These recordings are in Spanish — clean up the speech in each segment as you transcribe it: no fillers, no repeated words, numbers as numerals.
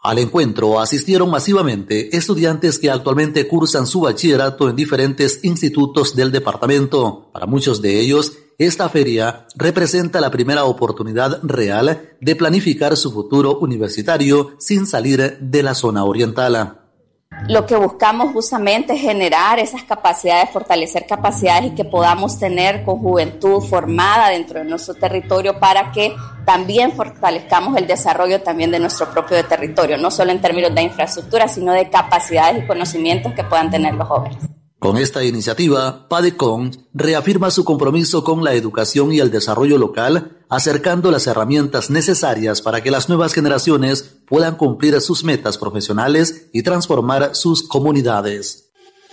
Al encuentro asistieron masivamente estudiantes que actualmente cursan su bachillerato en diferentes institutos del departamento. Para muchos de ellos, esta feria representa la primera oportunidad real de planificar su futuro universitario sin salir de la zona oriental. Lo que buscamos justamente es generar esas capacidades, fortalecer capacidades y que podamos tener con juventud formada dentro de nuestro territorio para que también fortalezcamos el desarrollo también de nuestro propio territorio, no solo en términos de infraestructura, sino de capacidades y conocimientos que puedan tener los jóvenes. Con esta iniciativa, PADECON reafirma su compromiso con la educación y el desarrollo local, acercando las herramientas necesarias para que las nuevas generaciones puedan cumplir sus metas profesionales y transformar sus comunidades.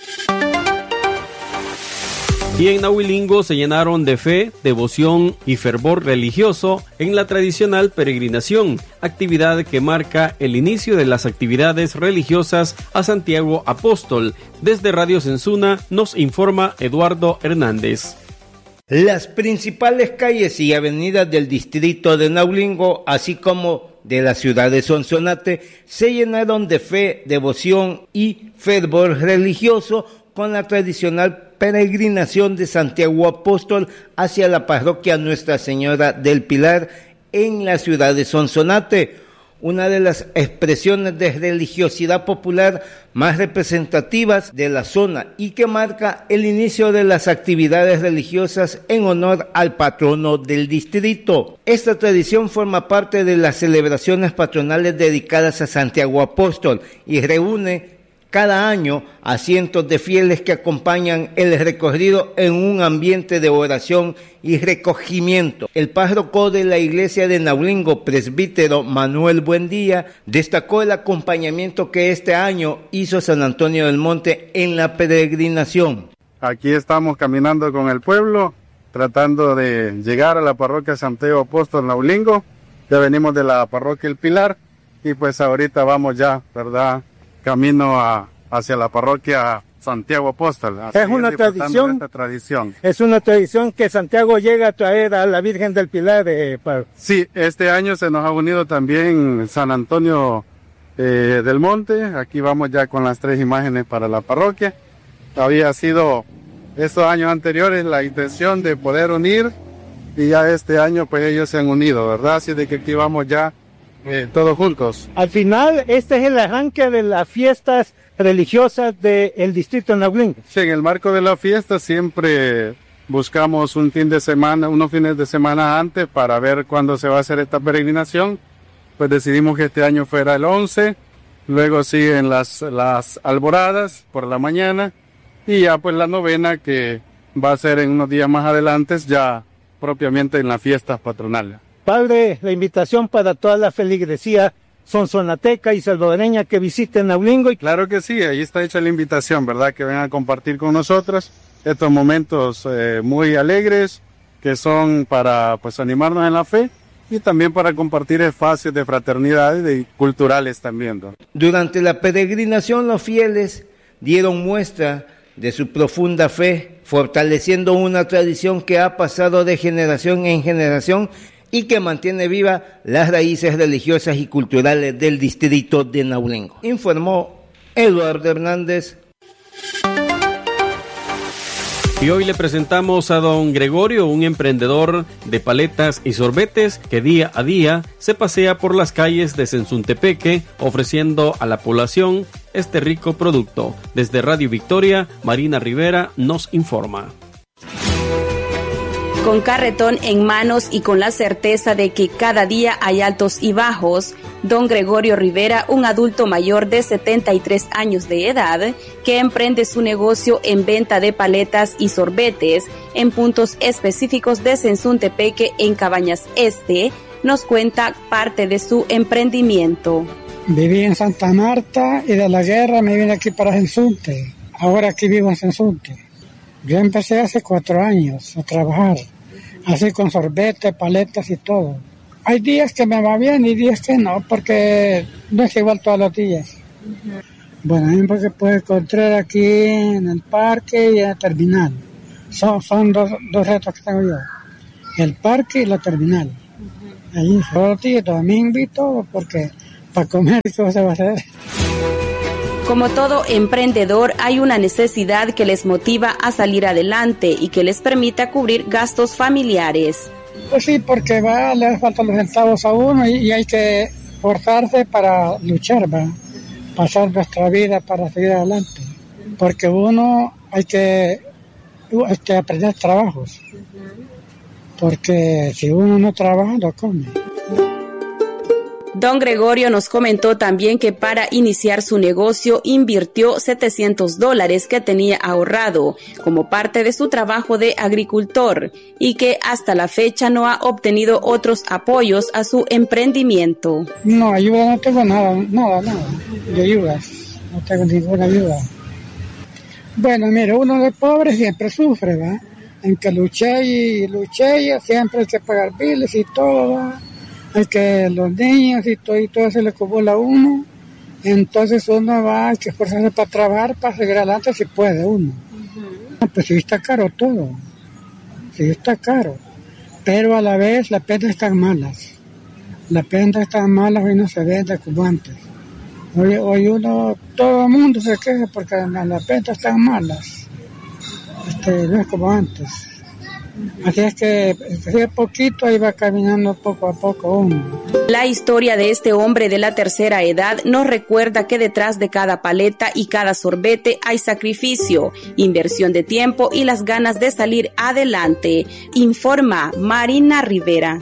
Y en Nahuilingo se llenaron de fe, devoción y fervor religioso en la tradicional peregrinación, actividad que marca el inicio de las actividades religiosas a Santiago Apóstol. Desde Radio Sensuna nos informa Eduardo Hernández. Las principales calles y avenidas del distrito de Nahuilingo, así como de la ciudad de Sonsonate, se llenaron de fe, devoción y fervor religioso con la tradicional peregrinación de Santiago Apóstol hacia la parroquia Nuestra Señora del Pilar en la ciudad de Sonsonate, una de las expresiones de religiosidad popular más representativas de la zona y que marca el inicio de las actividades religiosas en honor al patrono del distrito. Esta tradición forma parte de las celebraciones patronales dedicadas a Santiago Apóstol y reúne cada año a cientos de fieles que acompañan el recorrido en un ambiente de oración y recogimiento. El párroco de la iglesia de Nahuilingo, presbítero Manuel Buendía, destacó el acompañamiento que este año hizo San Antonio del Monte en la peregrinación. Aquí estamos caminando con el pueblo, tratando de llegar a la parroquia Santiago Apóstol Nahuilingo. Ya venimos de la parroquia El Pilar y pues ahorita vamos ya, ¿verdad?, camino hacia la parroquia Santiago Apóstol. Es una tradición. Es una tradición que Santiago llega a traer a la Virgen del Pilar. Sí, este año se nos ha unido también San Antonio del Monte. Aquí vamos ya con las 3 imágenes para la parroquia. Había sido estos años anteriores la intención de poder unir y ya este año pues ellos se han unido, ¿verdad? Así de que aquí vamos ya todos juntos. Al final, este es el arranque de las fiestas religiosas del distrito de Nahuilingo. Sí, en el marco de la fiesta siempre buscamos unos fines de semana antes para ver cuándo se va a hacer esta peregrinación. Pues decidimos que este año fuera el 11, luego siguen las alboradas por la mañana y ya pues la novena que va a ser en unos días más adelante, ya propiamente en las fiestas patronales. Padre, la invitación para toda la feligresía sonsonateca y salvadoreña que visiten Nahuilingo. Claro que sí, ahí está hecha la invitación, ¿verdad? Que vengan a compartir con nosotros estos momentos muy alegres que son para pues animarnos en la fe y también para compartir espacios de fraternidad y culturales también, ¿no? Durante la peregrinación los fieles dieron muestra de su profunda fe, fortaleciendo una tradición que ha pasado de generación en generación y que mantiene viva las raíces religiosas y culturales del distrito de Nahuilingo. Informó Eduardo Hernández. Y hoy le presentamos a don Gregorio, un emprendedor de paletas y sorbetes que día a día se pasea por las calles de Sensuntepeque ofreciendo a la población este rico producto. Desde Radio Victoria, Marina Rivera nos informa. Con carretón en manos y con la certeza de que cada día hay altos y bajos, don Gregorio Rivera, un adulto mayor de 73 años de edad, que emprende su negocio en venta de paletas y sorbetes en puntos específicos de Sensuntepeque en Cabañas Este, nos cuenta parte de su emprendimiento. Viví en Santa Marta y de la guerra me vine aquí para Sensunte. Ahora aquí vivo en Sensunte. Yo empecé hace 4 años a trabajar, así con sorbetes, paletas y todo. Hay días que me va bien y días que no, porque no es igual todos los días. Bueno, a mí porque puedo encontrar aquí en el parque y en la terminal. Son dos retos que tengo yo, el parque y la terminal. Ahí todos los días, domingo y todo, porque para comer, ¿qué se va a hacer? Como todo emprendedor, hay una necesidad que les motiva a salir adelante y que les permita cubrir gastos familiares. Pues sí, porque le faltan los centavos a uno y hay que forzarse para luchar, pasar nuestra vida para seguir adelante. Porque uno hay que aprender trabajos. Porque si uno no trabaja, no come. Don Gregorio nos comentó también que para iniciar su negocio invirtió $700 que tenía ahorrado como parte de su trabajo de agricultor y que hasta la fecha no ha obtenido otros apoyos a su emprendimiento. No, ayuda no tengo nada de ayudas, no tengo ninguna ayuda. Bueno, mire, uno de pobre siempre sufre, ¿va? En que luché y siempre hay que pagar biles y todo, ¿va? Hay que los niños y todo se le acumula a uno, entonces uno va a esforzarse para trabajar, para seguir adelante si puede uno. Pues sí está caro todo, sí está caro, pero a la vez las ventas están malas, hoy no se vende como antes. Hoy todo el mundo se queja porque las ventas están malas, no es como antes. Así es que de poquito ahí va caminando poco a poco uno. La historia de este hombre de la tercera edad nos recuerda que detrás de cada paleta y cada sorbete hay sacrificio, inversión de tiempo y las ganas de salir adelante, informa Marina Rivera.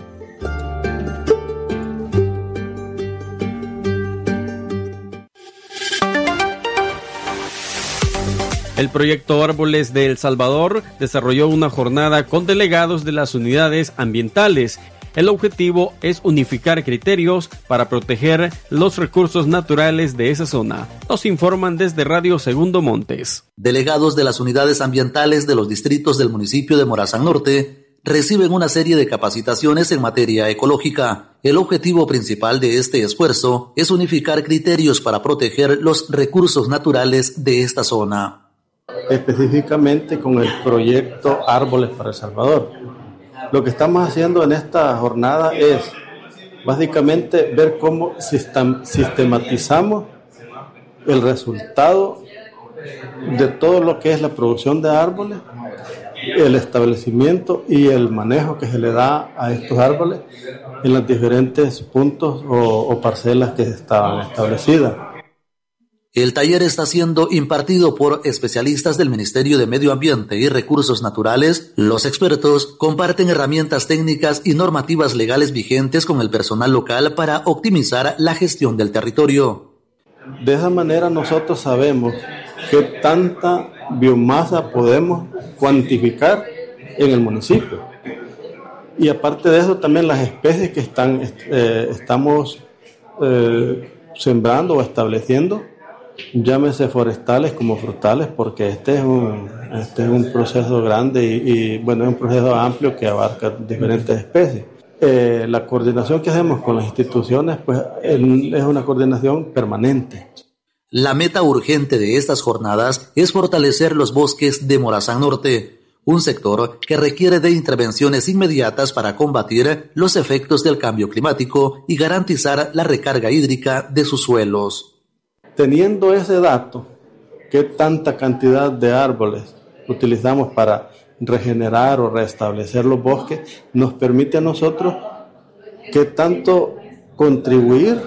El proyecto Árboles de El Salvador desarrolló una jornada con delegados de las unidades ambientales. El objetivo es unificar criterios para proteger los recursos naturales de esa zona. Nos informan desde Radio Segundo Montes. Delegados de las unidades ambientales de los distritos del municipio de Morazán Norte reciben una serie de capacitaciones en materia ecológica. El objetivo principal de este esfuerzo es unificar criterios para proteger los recursos naturales de esta zona. Específicamente con el proyecto Árboles para El Salvador. Lo que estamos haciendo en esta jornada es básicamente ver cómo sistematizamos el resultado de todo lo que es la producción de árboles, el establecimiento y el manejo que se le da a estos árboles en los diferentes puntos o parcelas que estaban establecidas. El taller está siendo impartido por especialistas del Ministerio de Medio Ambiente y Recursos Naturales. Los expertos comparten herramientas técnicas y normativas legales vigentes con el personal local para optimizar la gestión del territorio. De esa manera nosotros sabemos qué tanta biomasa podemos cuantificar en el municipio. Y aparte de eso también las especies que estamos sembrando o estableciendo, llámese forestales como frutales, porque este es un proceso grande y bueno, es un proceso amplio que abarca diferentes especies. La coordinación que hacemos con las instituciones pues es una coordinación permanente. La meta urgente de estas jornadas es fortalecer los bosques de Morazán Norte, un sector que requiere de intervenciones inmediatas para combatir los efectos del cambio climático y garantizar la recarga hídrica de sus suelos. Teniendo ese dato, ¿qué tanta cantidad de árboles utilizamos para regenerar o restablecer los bosques? Nos permite a nosotros qué tanto contribuir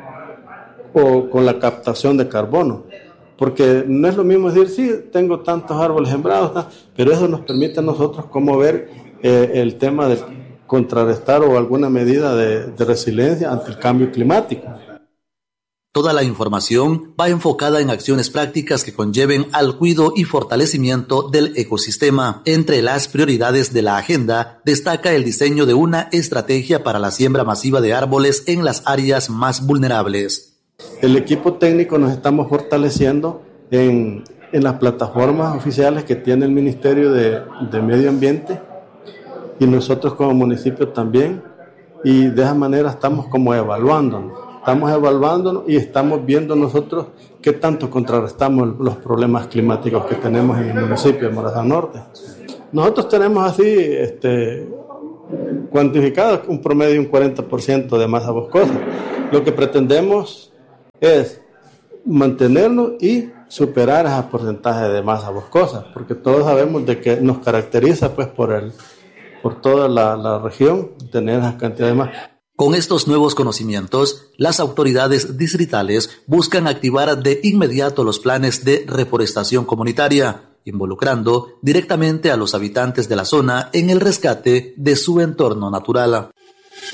con la captación de carbono. Porque no es lo mismo decir, sí, tengo tantos árboles sembrados, pero eso nos permite a nosotros cómo ver el tema de contrarrestar o alguna medida de resiliencia ante el cambio climático. Toda la información va enfocada en acciones prácticas que conlleven al cuidado y fortalecimiento del ecosistema. Entre las prioridades de la agenda destaca el diseño de una estrategia para la siembra masiva de árboles en las áreas más vulnerables. El equipo técnico nos estamos fortaleciendo en las plataformas oficiales que tiene el Ministerio de Medio Ambiente y nosotros como municipio también, y de esa manera estamos como evaluándonos y estamos viendo nosotros qué tanto contrarrestamos los problemas climáticos que tenemos en el municipio de Morazán Norte. Nosotros tenemos así cuantificado un promedio de un 40% de masa boscosa, Lo que pretendemos es mantenernos y superar ese porcentaje de masa boscosa, porque todos sabemos de que nos caracteriza pues por toda la región tener esa cantidad de masa. Con estos nuevos conocimientos, las autoridades distritales buscan activar de inmediato los planes de reforestación comunitaria, involucrando directamente a los habitantes de la zona en el rescate de su entorno natural.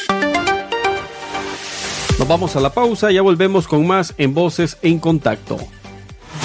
Nos vamos a la pausa, ya volvemos con más en Voces en Contacto.